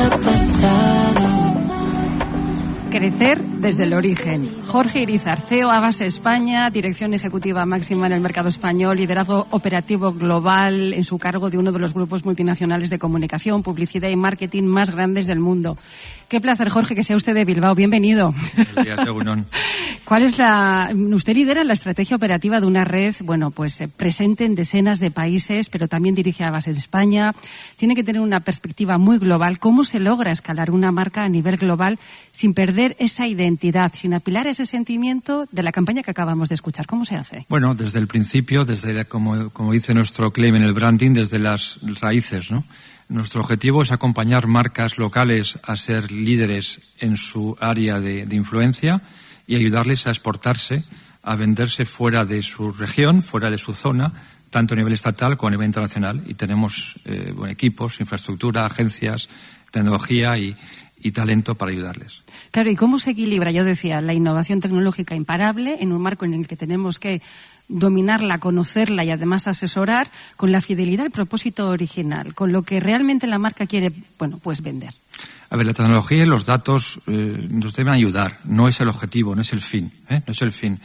ha pasado. Crecer desde el origen. Jorge Irizar, CEO Agas España, dirección ejecutiva máxima en el mercado español, liderazgo operativo global en su cargo de uno de los grupos multinacionales de comunicación, publicidad y marketing más grandes del mundo. Qué placer, Jorge, que sea usted de Bilbao. Bienvenido. Buenos días, Egunon. ¿Cuál es usted lidera la estrategia operativa de una red, presente en decenas de países, pero también dirige Agas en España. Tiene que tener una perspectiva muy global. ¿Cómo se logra escalar una marca a nivel global sin perder esa identidad, sin apilar ese sentimiento de la campaña que acabamos de escuchar? ¿Cómo se hace? Bueno, desde el principio, como dice nuestro claim en el branding, desde las raíces, ¿no? Nuestro objetivo es acompañar marcas locales a ser líderes en su área de influencia y ayudarles a exportarse, a venderse fuera de su región, fuera de su zona, tanto a nivel estatal como a nivel internacional. Y tenemos equipos, infraestructura, agencias, tecnología y talento para ayudarles. Claro, ¿y cómo se equilibra? Yo decía, la innovación tecnológica imparable en un marco en el que tenemos que dominarla, conocerla y además asesorar con la fidelidad al propósito original, con lo que realmente la marca quiere, vender. A ver, la tecnología y los datos nos deben ayudar, no es el objetivo, no es el fin, no es el fin.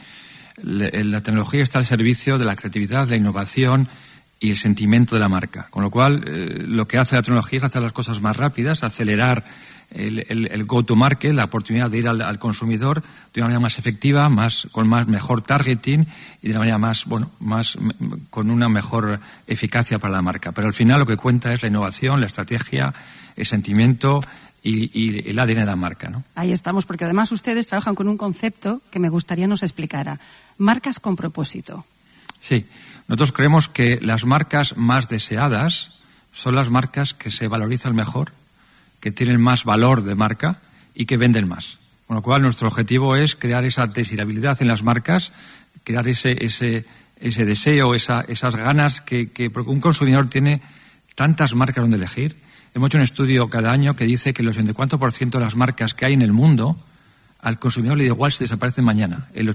La tecnología está al servicio de la creatividad, la innovación y el sentimiento de la marca. Con lo cual, lo que hace la tecnología es hacer las cosas más rápidas, acelerar el go-to-market, la oportunidad de ir al consumidor de una manera más efectiva, con mejor targeting y de una manera con una mejor eficacia para la marca. Pero al final lo que cuenta es la innovación, la estrategia, el sentimiento y el ADN de la marca, ¿no? Ahí estamos, porque además ustedes trabajan con un concepto que me gustaría nos explicara. Marcas con propósito. Sí. Nosotros creemos que las marcas más deseadas son las marcas que se valorizan mejor, que tienen más valor de marca y que venden más. Con lo cual, nuestro objetivo es crear esa desirabilidad en las marcas, crear ese deseo, esas ganas porque un consumidor tiene tantas marcas donde elegir. Hemos hecho un estudio cada año que dice que el 84% de las marcas que hay en el mundo, al consumidor le da igual si desaparecen mañana. El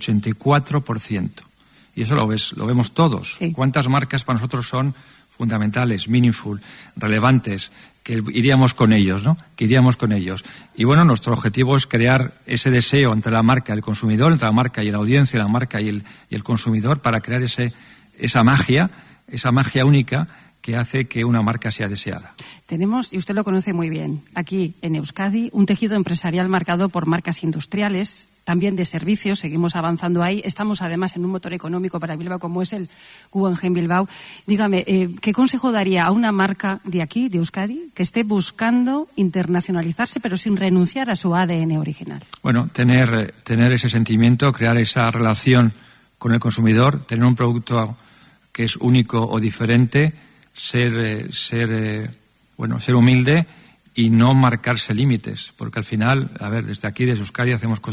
84%. Y eso lo vemos todos. Sí. ¿Cuántas marcas para nosotros son fundamentales, meaningful, relevantes, que iríamos con ellos, ¿no? Que iríamos con ellos. Y nuestro objetivo es crear ese deseo entre la marca y el consumidor, entre la marca y la audiencia, la marca y el consumidor, para crear esa magia única que hace que una marca sea deseada. Tenemos, y usted lo conoce muy bien, aquí en Euskadi, un tejido empresarial marcado por marcas industriales, también de servicios, seguimos avanzando ahí. Estamos además en un motor económico para Bilbao como es el Guggenheim Bilbao. Dígame, ¿qué consejo daría a una marca de aquí, de Euskadi, que esté buscando internacionalizarse pero sin renunciar a su ADN original? Bueno, tener ese sentimiento, crear esa relación con el consumidor, tener un producto que es único o diferente, ser humilde y no marcarse límites, porque al final, desde aquí, desde Euskadi, hacemos cosas